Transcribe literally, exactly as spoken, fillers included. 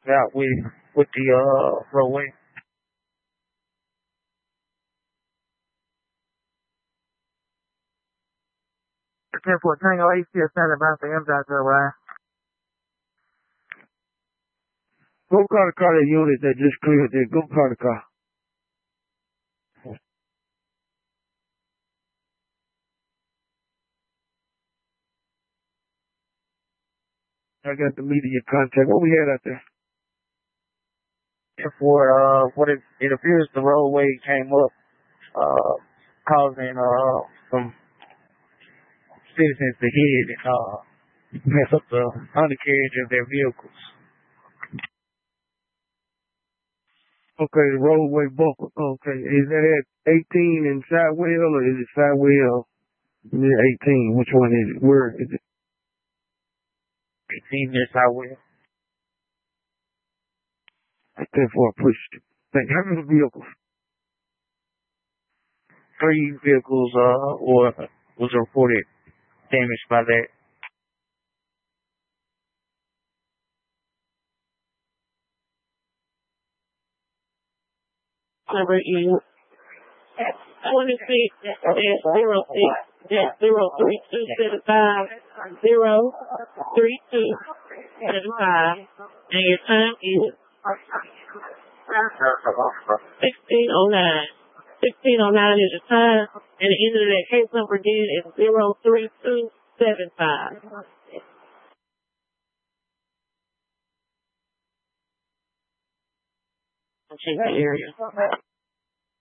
out with with the uh roadway. ten four Tango eight still standing by for M dot to arrive. Go call the car, that unit that just cleared there. Go call the car. I got the media contact. What we had out there? For uh, what it, it appears the roadway came up, uh, causing uh some citizens to hit and uh mess up the undercarriage of their vehicles. Okay, the roadway bumper. Okay, is that at eighteen in Sidewell or is it Sidewell near eighteen? Which one is it? Where is it? eighteen near Sidewell. Therefore, I pushed it. Thank you. How many vehicles? Three vehicles uh or was reported damaged by that. Number E twenty-six zero six zero three two seven five zero three two seven five, and your time is sixteen oh nine. sixteen oh nine is your time, and the end of that case number again is zero three two seven five. Check the area.